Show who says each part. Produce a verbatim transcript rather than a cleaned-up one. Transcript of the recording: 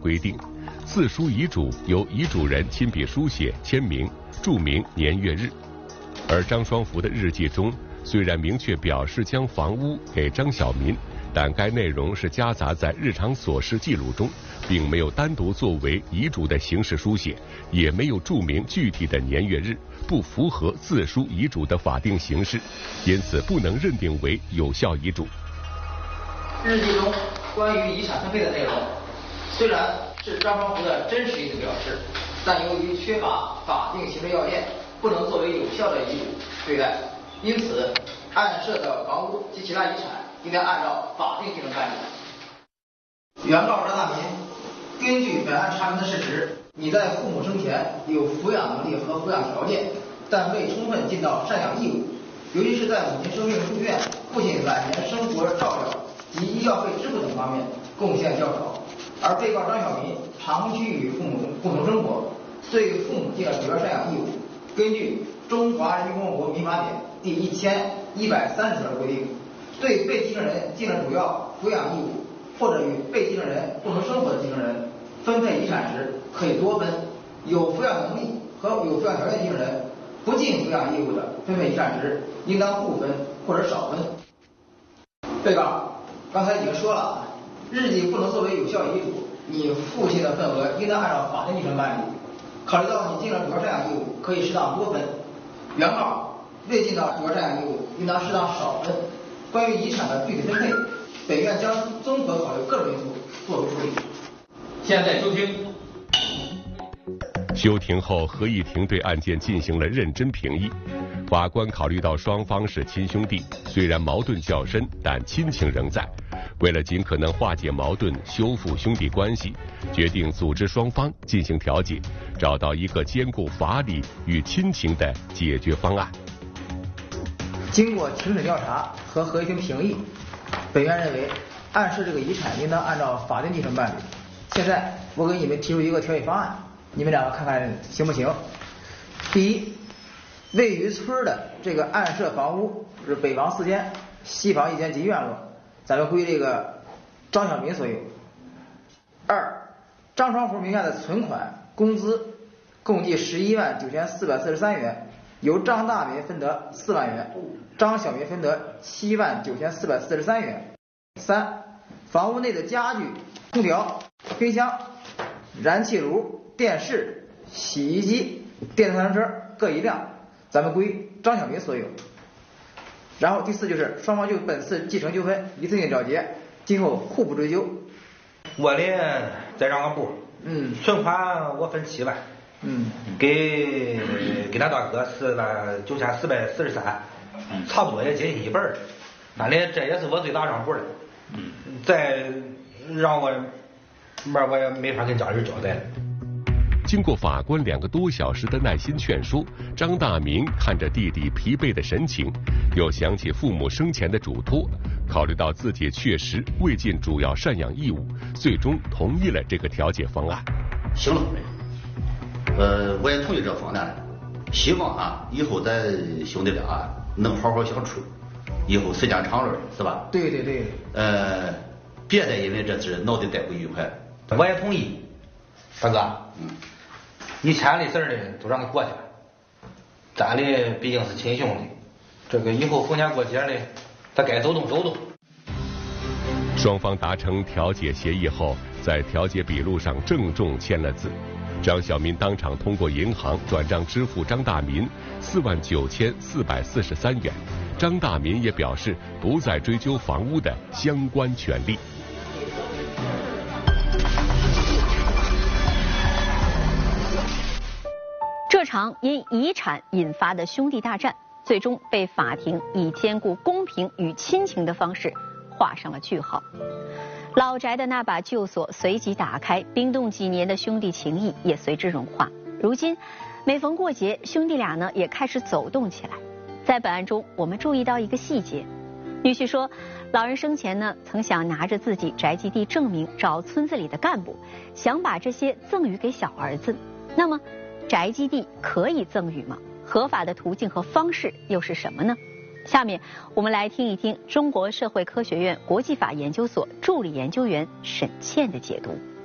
Speaker 1: 规定，自书遗嘱由遗嘱人亲笔书写、签名，注明年月日。而张双福的日记中，虽然明确表示将房屋给张晓民，但该内容是夹杂在日常琐事记录中，并没有单独作为遗嘱的形式书写，也没有注明具体的年月日，不符合自书遗嘱的法定形式，因此不能认定为有效遗嘱。
Speaker 2: 日记中关于遗产分配的内容，虽然是张双福的真实意思表示，但由于缺乏法定形式要件，不能作为有效的遗嘱对待，因此案涉的房屋及其他遗产应该按照法定继承办理。原告张大民，根据本案查明的事实，你在父母生前有抚养能力和抚养条件，但未充分尽到赡养义务，尤其是在母亲生病住院、父亲晚年生活照料及医药费支付等方面贡献较少，而被告张晓民长期与父母共同生活，对父母尽了主要赡养义务。根据《中华人民共和国民法典》第一千一百三十条的规定，对被继承人尽了主要抚养义务或者与被继承人共同生活的继承人分配遗产时可以多分，有抚养能力和有抚养条件继承人不尽抚养义务的分配遗产时应当互分或者少分。被告刚才已经说了，日记不能作为有效遗嘱，你父亲的份额应当按照法定继承办理。考虑到你尽了主要赡养义务，可以适当多分；原告未尽到主要赡养义务，应当适当少分。关于遗产的具体分配，本院将综合考虑各种因素作出处理。现在休庭。
Speaker 1: 休庭后，合议庭对案件进行了认真评议。法官考虑到双方是亲兄弟，虽然矛盾较深，但亲情仍在。为了尽可能化解矛盾、修复兄弟关系，决定组织双方进行调解，找到一个兼顾法理与亲情的解决方案。
Speaker 2: 经过庭审调查和合议庭评议，本院认为案涉这个遗产应当按照法定继承办理。现在我给你们提出一个调解方案，你们两个看看行不行？第一，位于村的这个案涉房屋是北房四间，西房一间及院落，咱们归这个张晓民所有。二，张双福名下的存款、工资共计十一万九千四百四十三元，由张大民分得四万元，张晓民分得七万九千四百四十三元。三，房屋内的家具、空调、冰箱、燃气炉、电视、洗衣机、电动三轮车各一辆，咱们归张晓民所有。然后第四就是双方就本次继承纠纷一次性了结，今后互不追究。
Speaker 3: 我的再让个步，
Speaker 2: 嗯，
Speaker 3: 存款我分七万，
Speaker 2: 嗯，
Speaker 3: 给给他大哥四万九千四百四十三，差不多也接近一半儿。反正这也是我最大让步的，嗯，再让我面我也没法跟家人交代了。
Speaker 1: 经过法官两个多小时的耐心劝说，张大民看着弟弟疲惫的神情，又想起父母生前的嘱托，考虑到自己确实未尽主要赡养义务，最终同意了这个调解方案。
Speaker 4: 行了，呃，我也同意这个方案，希望啊，以后咱兄弟俩啊能好好相处，以后时间长了，是吧？
Speaker 2: 对对对。
Speaker 4: 呃，别再因为这事闹得再不愉快。
Speaker 3: 我也同意，大哥，嗯。以前的事儿呢，都让他过去了。咱的毕竟是亲兄弟，这个以后逢年过节呢，他该走动走动。
Speaker 1: 双方达成调解协议后，在调解笔录上郑重签了字。张晓民当场通过银行转账支付张大民四万九千四百四十三元。张大民也表示不再追究房屋的相关权利。
Speaker 5: 这场因遗产引发的兄弟大战，最终被法庭以兼顾公平与亲情的方式画上了句号。老宅的那把旧锁随即打开，冰冻几年的兄弟情谊也随之融化。如今，每逢过节，兄弟俩呢也开始走动起来。在本案中，我们注意到一个细节，女婿说，老人生前呢曾想拿着自己宅基地证明找村子里的干部，想把这些赠予给小儿子。那么，宅基地可以赠与吗？合法的途径和方式又是什么呢？下面我们来听一听中国社会科学院国际法研究所助理研究员沈倩的解读。